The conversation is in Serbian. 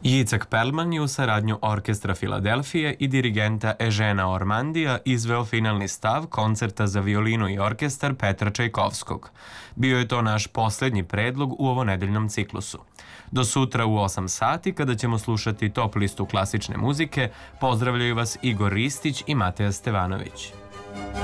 Jicek Perlman je u saradnju Orkestra Filadelfije i dirigenta Ežena Ormandija izveo finalni stav koncerta za violinu i orkestar Petra Čajkovskog. Bio je to naš poslednji predlog u ovonedeljnom ciklusu. Do sutra u 8 sati, kada ćemo slušati top listu klasične muzike, pozdravljaju vas Igor Ristić i Mateja Stevanović.